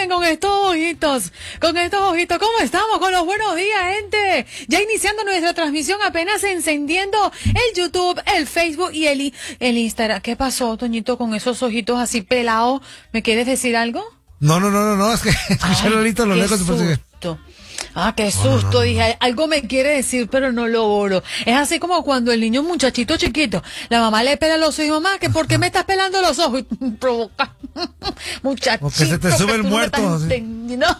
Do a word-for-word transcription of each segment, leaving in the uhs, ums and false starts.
bien con estos ojitos, con estos ojitos. ¿Cómo estamos? Con los buenos días, gente. Ya iniciando nuestra transmisión, apenas encendiendo el YouTube, el Facebook y el, el Instagram. ¿Qué pasó, Toñito, con esos ojitos así pelados? ¿Me quieres decir algo? No, no, no, no, no, es que escuché Lolito lo lejos. Susto. Ah, qué susto, no, no, no. Dije, algo me quiere decir, pero no lo oro. Es así como cuando el niño, un muchachito chiquito, la mamá le pela los ojos y mamá, que ¿por qué me estás pelando los ojos? Y provoca, muchachito. Porque se te sube el muerto. No ¿no?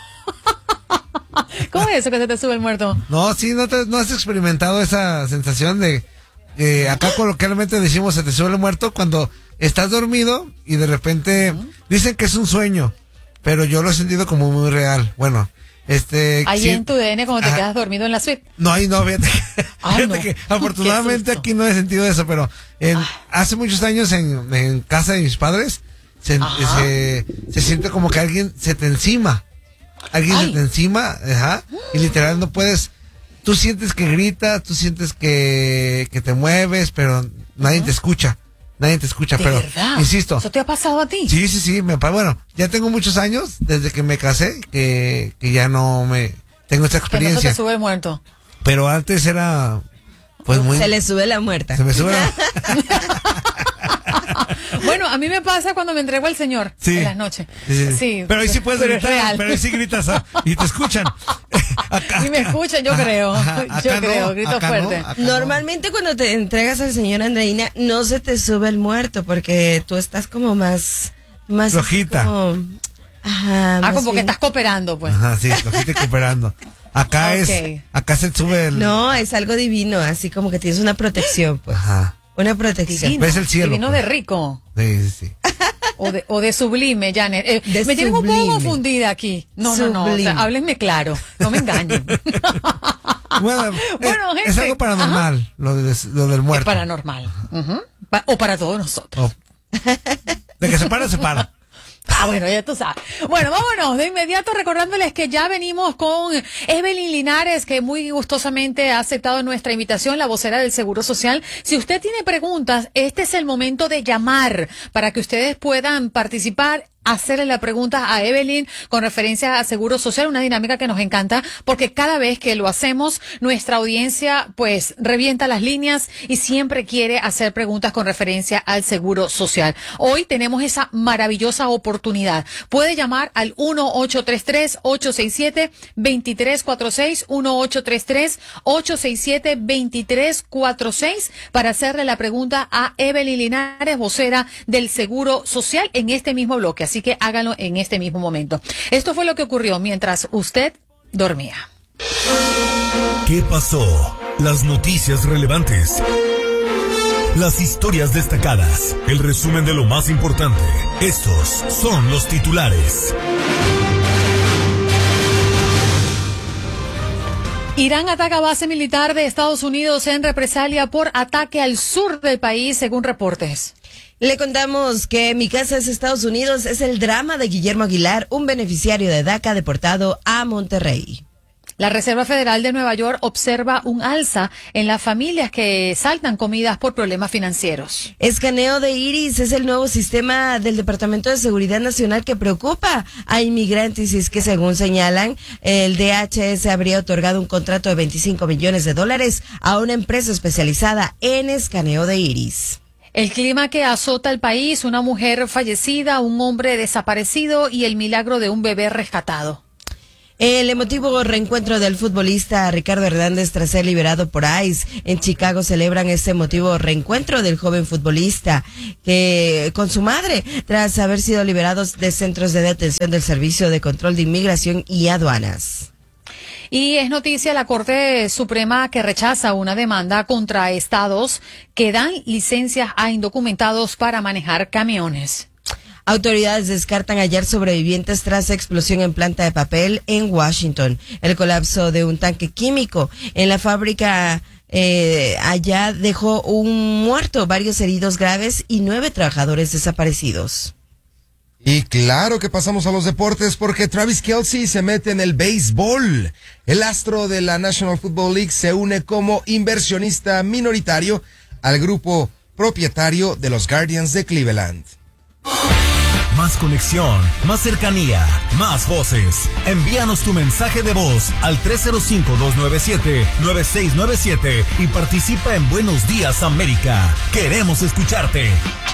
¿Cómo es eso que se te sube el muerto? No, sí, no, te, no has experimentado esa sensación de, eh, acá coloquialmente decimos se te sube el muerto cuando estás dormido y de repente uh-huh. dicen que es un sueño, pero yo lo he sentido como muy real. Bueno, este... Ahí sí, en tu D N cuando te ajá. quedas dormido en la suite. No, ahí no, fíjate, Ay, fíjate no. que afortunadamente aquí no he sentido eso, pero en, hace muchos años en, en casa de mis padres se, se, se siente como que alguien se te encima. Alguien Ay. se te encima, ajá, y literal no puedes, tú sientes que gritas, tú sientes que, que te mueves, pero nadie uh-huh. te escucha. Nadie te escucha, ¿De pero verdad? Insisto. ¿Eso te ha pasado a ti? Sí, sí, sí, me pasa. Bueno, ya tengo muchos años desde que me casé que, que ya no me tengo esta experiencia. Que no se te sube el muerto. Pero antes era pues muy se le sube la muerta. Se me sube la Bueno, a mí me pasa cuando me entrego al Señor sí. en las noches. Sí, sí. sí pero ahí sí puedes pero gritar, pero ahí sí gritas ¿ah? y te escuchan. Acá, y me escuchan, yo ajá, creo. Ajá, yo no, creo, grito fuerte. No, Normalmente no. Cuando te entregas al Señor, Andreina, no se te sube el muerto porque tú estás como más más flojita. Como, ajá, ah, como bien. que estás cooperando, pues. Ajá, sí, flojita y cooperando. Acá okay. es acá se sube el No, es algo divino, así como que tienes una protección, pues. Ajá. Una protección. Divino, ves el cielo. Divino pues. de rico. Sí, sí, sí. O de, o de sublime, Janet. Eh, me sublime. tienen un poco confundida aquí. No, sublime. no, no. O sea, háblenme claro. No me engañen. Bueno, bueno es, gente. es algo paranormal, lo, de, lo del muerto. Es paranormal. Uh-huh. Pa- o para todos nosotros. Oh. De que se para, se para. Ah, bueno, ya tú sabes. Bueno, vámonos de inmediato recordándoles que ya venimos con Evelyn Linares, que muy gustosamente ha aceptado nuestra invitación, la vocera del Seguro Social. Si usted tiene preguntas, este es el momento de llamar para que ustedes puedan participar, hacerle la pregunta a Evelyn con referencia a Seguro Social, una dinámica que nos encanta porque cada vez que lo hacemos, nuestra audiencia pues revienta las líneas y siempre quiere hacer preguntas con referencia al Seguro Social. Hoy tenemos esa maravillosa oportunidad. Puede llamar al uno ocho tres tres, ocho seis siete, dos tres cuatro seis, uno ocho tres tres, ocho seis siete, dos tres cuatro seis para hacerle la pregunta a Evelyn Linares, vocera del Seguro Social en este mismo bloque. Así que háganlo en este mismo momento. Esto fue lo que ocurrió mientras usted dormía. ¿Qué pasó? Las noticias relevantes. Las historias destacadas. El resumen de lo más importante. Estos son los titulares. Irán ataca base militar de Estados Unidos en represalia por ataque al sur del país, según reportes. Le contamos que Mi Casa es Estados Unidos es el drama de Guillermo Aguilar, un beneficiario de DACA deportado a Monterrey. La Reserva Federal de Nueva York observa un alza en las familias que saltan comidas por problemas financieros. Escaneo de iris es el nuevo sistema del Departamento de Seguridad Nacional que preocupa a inmigrantes y es que según señalan, el D H S habría otorgado un contrato de veinticinco millones de dólares a una empresa especializada en escaneo de iris. El clima que azota el país, una mujer fallecida, un hombre desaparecido y el milagro de un bebé rescatado. El emotivo reencuentro del futbolista Ricardo Hernández tras ser liberado por ICE. En Chicago celebran este emotivo reencuentro del joven futbolista que con su madre tras haber sido liberados de centros de detención del Servicio de Control de Inmigración y Aduanas. Y es noticia la Corte Suprema que rechaza una demanda contra estados que dan licencias a indocumentados para manejar camiones. Autoridades descartan hallar sobrevivientes tras explosión en planta de papel en Washington. El colapso de un tanque químico en la fábrica eh, allá dejó un muerto, varios heridos graves y nueve trabajadores desaparecidos. Y claro que pasamos a los deportes porque Travis Kelce se mete en el béisbol. El astro de la National Football League se une como inversionista minoritario al grupo propietario de los Guardians de Cleveland. más conexión, más cercanía, más voces. Envíanos tu mensaje de voz al tres cero cinco, dos nueve siete, nueve seis nueve siete y participa en Buenos Días América. Queremos escucharte.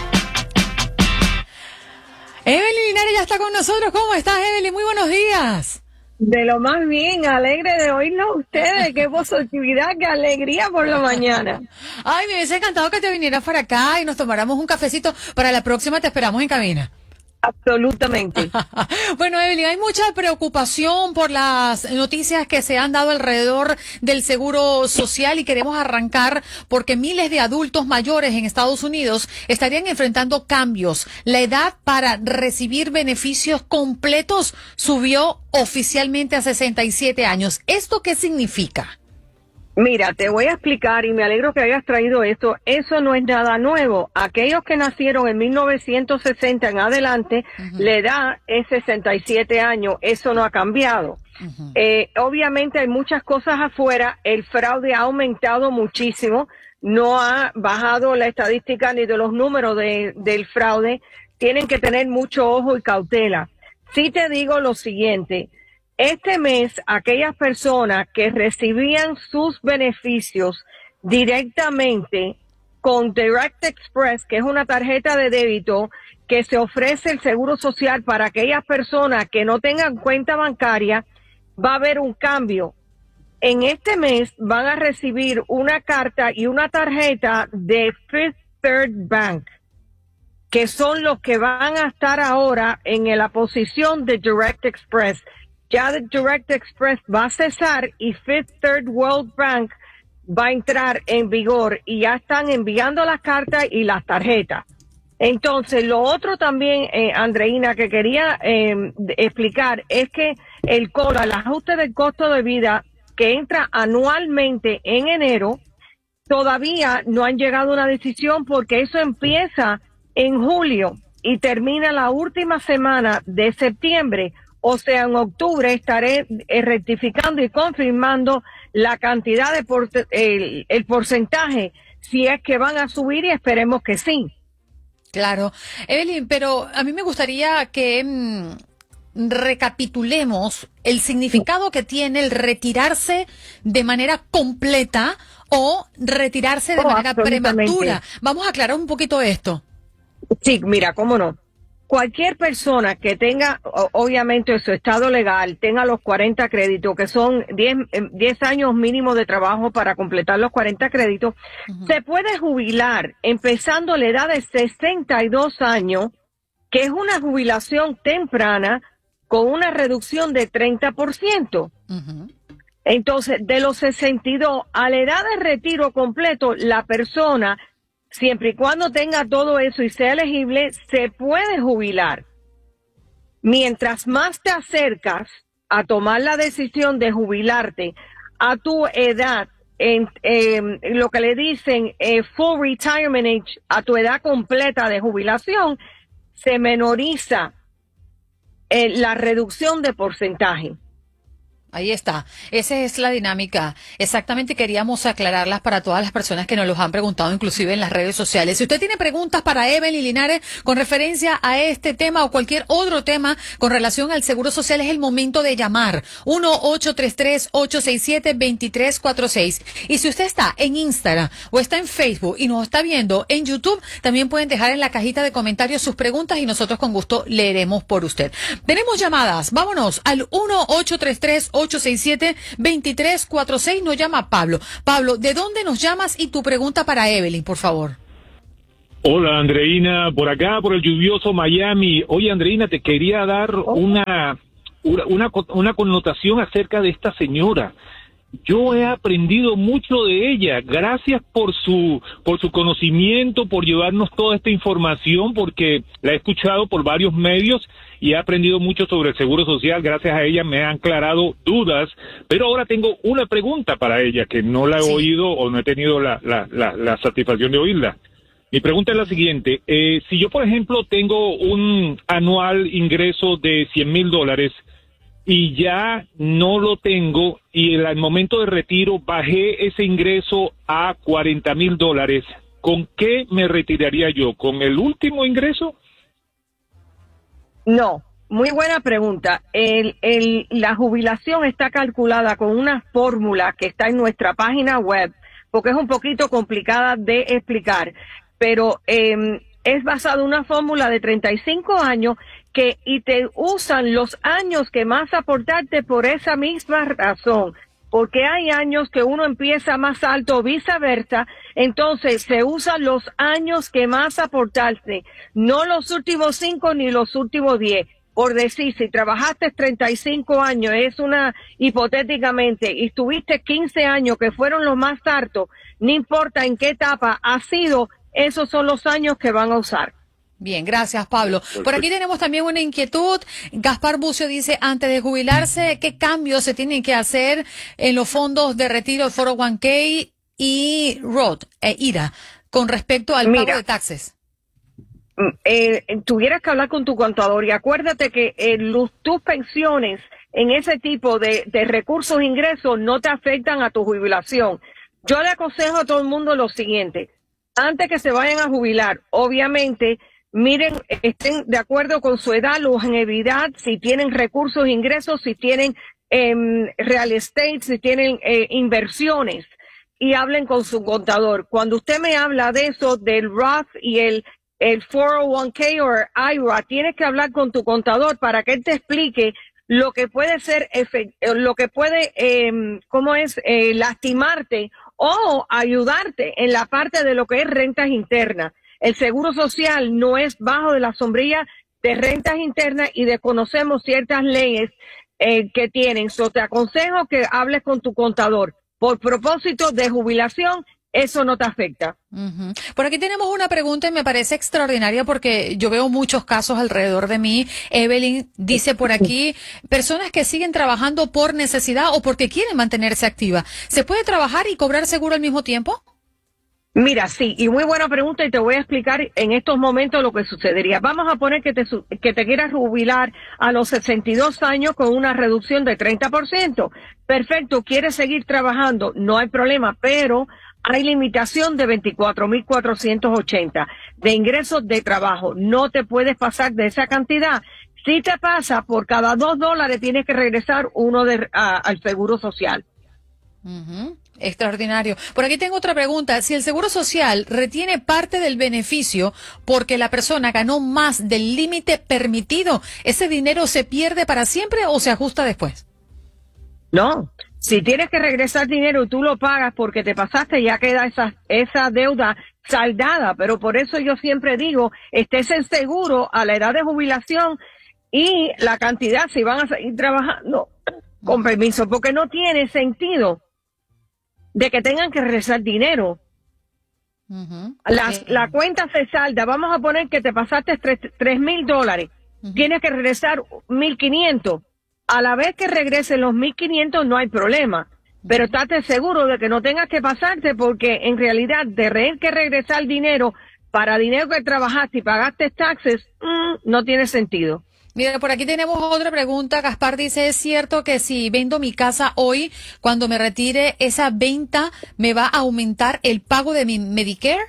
Evelyn Linares ya está con nosotros. ¿Cómo estás, Evelyn? Muy buenos días. De lo más bien, alegre de oírnos a ustedes. Qué positividad, qué alegría por la mañana. Ay, me hubiese encantado que te vinieras para acá y nos tomáramos un cafecito. Para la próxima te esperamos en cabina. Absolutamente. Bueno, Evelyn, hay mucha preocupación por las noticias que se han dado alrededor del seguro social y queremos arrancar porque miles de adultos mayores en Estados Unidos estarían enfrentando cambios. La edad para recibir beneficios completos subió oficialmente a sesenta y siete años. ¿Esto qué significa? Mira, te voy a explicar y me alegro que hayas traído esto. Eso no es nada nuevo. Aquellos que nacieron en mil novecientos sesenta en adelante, uh-huh. la edad es sesenta y siete años. Eso no ha cambiado. Uh-huh. Eh, obviamente hay muchas cosas afuera. El fraude ha aumentado muchísimo. No ha bajado la estadística ni de los números de, del fraude. Tienen que tener mucho ojo y cautela. Sí te digo lo siguiente. Este mes, aquellas personas que recibían sus beneficios directamente con Direct Express, que es una tarjeta de débito que se ofrece el Seguro Social para aquellas personas que no tengan cuenta bancaria, va a haber un cambio. En este mes van a recibir una carta y una tarjeta de Fifth Third Bank, que son los que van a estar ahora en la posición de Direct Express. Ya Direct Express va a cesar y Fifth Third World Bank va a entrar en vigor y ya están enviando las cartas y las tarjetas. Entonces, lo otro también, eh, Andreina, que quería eh, explicar es que el COLA, el ajuste del costo de vida que entra anualmente en enero, todavía no han llegado a una decisión porque eso empieza en julio y termina la última semana de septiembre. O sea, en octubre estaré eh, rectificando y confirmando la cantidad de por, el, el porcentaje, si es que van a subir y esperemos que sí. Claro. Evelyn, pero a mí me gustaría que mmm, recapitulemos el significado que tiene el retirarse de manera completa o retirarse de oh, manera prematura. Vamos a aclarar un poquito esto. Sí, mira, cómo no. Cualquier persona que tenga, obviamente, su estado legal, tenga los cuarenta créditos, que son diez años mínimo de trabajo para completar los cuarenta créditos, uh-huh. se puede jubilar empezando la edad de sesenta y dos años, que es una jubilación temprana con una reducción de treinta por ciento. Uh-huh. Entonces, de los sesenta y dos a la edad de retiro completo, la persona, siempre y cuando tenga todo eso y sea elegible, se puede jubilar. Mientras más te acercas a tomar la decisión de jubilarte a tu edad, en eh, lo que le dicen eh, full retirement age, a tu edad completa de jubilación, se menoriza eh, la reducción de porcentaje. Ahí está. Esa es la dinámica. Exactamente, queríamos aclararlas para todas las personas que nos los han preguntado, inclusive en las redes sociales. Si usted tiene preguntas para Evelyn Linares con referencia a este tema o cualquier otro tema con relación al Seguro Social, es el momento de llamar. uno ocho tres tres, ocho seis siete, dos tres cuatro seis. Y si usted está en Instagram o está en Facebook y nos está viendo en YouTube, también pueden dejar en la cajita de comentarios sus preguntas y nosotros con gusto leeremos por usted. Tenemos llamadas. Vámonos al uno ocho tres tres, ocho seis siete, dos tres cuatro seis. Nos llama Pablo. Pablo, ¿de dónde nos llamas y tu pregunta para Evelyn, por favor? Hola, Andreina, por acá, por el lluvioso Miami. Oye, Andreina, te quería dar una, una, una connotación acerca de esta señora. Yo he aprendido mucho de ella. Gracias por su, por su conocimiento, por llevarnos toda esta información, porque la he escuchado por varios medios y he aprendido mucho sobre el Seguro Social. Gracias a ella me han aclarado dudas, pero ahora tengo una pregunta para ella que no la he sí. oído o no he tenido la, la, la, la satisfacción de oírla. Mi pregunta es la siguiente. Eh, si yo, por ejemplo, tengo un anual ingreso de cien mil dólares y ya no lo tengo y en el momento de retiro bajé ese ingreso a cuarenta mil dólares, ¿con qué me retiraría yo? ¿Con el último ingreso? No, muy buena pregunta. El, el, la jubilación está calculada con una fórmula que está en nuestra página web, porque es un poquito complicada de explicar, pero eh, es basada en una fórmula de treinta y cinco años que y te usan los años que más aportarte por esa misma razón. Porque hay años que uno empieza más alto o viceversa, entonces se usan los años que más aportarse, no los últimos cinco ni los últimos diez. Por decir, si trabajaste treinta y cinco años, es una hipotéticamente, y tuviste quince años que fueron los más altos, no importa en qué etapa ha sido, esos son los años que van a usar. Bien, gracias, Pablo. Por aquí tenemos también una inquietud. Gaspar Bucio dice, antes de jubilarse, ¿qué cambios se tienen que hacer en los fondos de retiro de cuatro oh one K y Roth e I R A con respecto al Mira, pago de taxes? Eh, tuvieras que hablar con tu contador y acuérdate que eh, los, tus pensiones en ese tipo de, de recursos e ingresos no te afectan a tu jubilación. Yo le aconsejo a todo el mundo lo siguiente. Antes que se vayan a jubilar, obviamente, miren, estén de acuerdo con su edad, longevidad, si tienen recursos, ingresos, si tienen eh, real estate, si tienen eh, inversiones, y hablen con su contador. Cuando usted me habla de eso, del Roth y el, el cuatro oh one K o I R A, tienes que hablar con tu contador para que él te explique lo que puede ser, lo que puede, eh, ¿cómo es?, eh, lastimarte o ayudarte en la parte de lo que es rentas internas. El seguro social no es bajo de la sombrilla de rentas internas y desconocemos ciertas leyes eh, que tienen. So, te aconsejo que hables con tu contador. Por propósito de jubilación, eso no te afecta. Uh-huh. Por aquí tenemos una pregunta y me parece extraordinaria porque yo veo muchos casos alrededor de mí. Evelyn dice por aquí, personas que siguen trabajando por necesidad o porque quieren mantenerse activa. ¿Se puede trabajar y cobrar seguro al mismo tiempo? Mira, sí, y muy buena pregunta y te voy a explicar en estos momentos lo que sucedería. Vamos a poner que te, que te quieras jubilar a los sesenta y dos años con una reducción de treinta por ciento. Perfecto, quieres seguir trabajando, no hay problema, pero hay limitación de veinticuatro mil cuatrocientos ochenta de ingresos de trabajo. No te puedes pasar de esa cantidad. Si te pasa, por cada dos dólares tienes que regresar uno de, a, al seguro social. Uh-huh. Extraordinario. Por aquí tengo otra pregunta. Si el Seguro Social retiene parte del beneficio porque la persona ganó más del límite permitido, ¿ese dinero se pierde para siempre o se ajusta después? No. Si tienes que regresar dinero y tú lo pagas porque te pasaste, ya queda esa, esa deuda saldada. Pero por eso yo siempre digo, estés en seguro a la edad de jubilación y la cantidad, si van a seguir trabajando, con permiso, porque no tiene sentido de que tengan que regresar dinero. Uh-huh. La, okay. la cuenta se salda, vamos a poner que te pasaste tres mil dólares, uh-huh. Tienes que regresar mil quinientos. A la vez que regresen los mil quinientos no hay problema, uh-huh. Pero estate seguro de que no tengas que pasarte porque en realidad de tener que regresar dinero para dinero que trabajaste y pagaste taxes, mmm, no tiene sentido. Mira, por aquí tenemos otra pregunta. Gaspar dice, ¿es cierto que si vendo mi casa hoy, cuando me retire, esa venta me va a aumentar el pago de mi Medicare?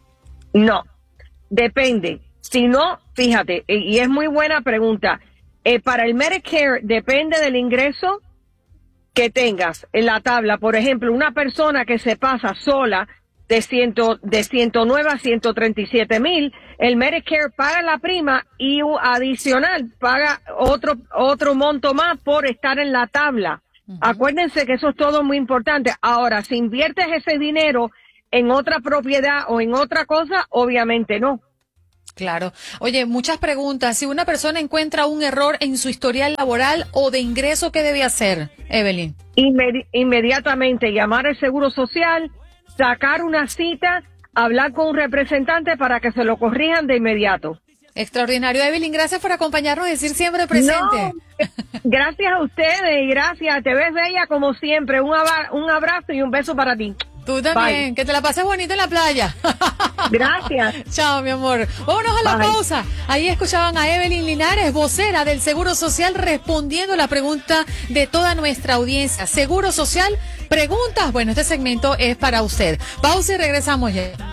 No, depende. Si no, fíjate, y es muy buena pregunta. Eh, para el Medicare depende del ingreso que tengas en la tabla. Por ejemplo, una persona que se pasa sola de, ciento, de ciento nueve a ciento treinta y siete mil, el Medicare paga la prima y adicional paga otro otro monto más por estar en la tabla. Uh-huh. Acuérdense que eso es todo muy importante. Ahora, si inviertes ese dinero en otra propiedad o en otra cosa, obviamente no. Claro. Oye, muchas preguntas. Si una persona encuentra un error en su historial laboral o de ingreso, ¿qué debe hacer, Evelyn? Inmedi- inmediatamente llamar al Seguro Social, sacar una cita, hablar con un representante para que se lo corrijan de inmediato. Extraordinario. Evelyn, gracias por acompañarnos y decir siempre presente. No, gracias a ustedes y gracias. Te ves bella como siempre. Un, abra- un abrazo y un beso para ti. Tú también. Bye. Que te la pases bonito en la playa. Gracias. Chao, mi amor. Vámonos a la Bye. pausa. Ahí escuchaban a Evelyn Linares, vocera del Seguro Social, respondiendo la pregunta de toda nuestra audiencia. Seguro Social, preguntas. Bueno, este segmento es para usted. Pausa y regresamos ya.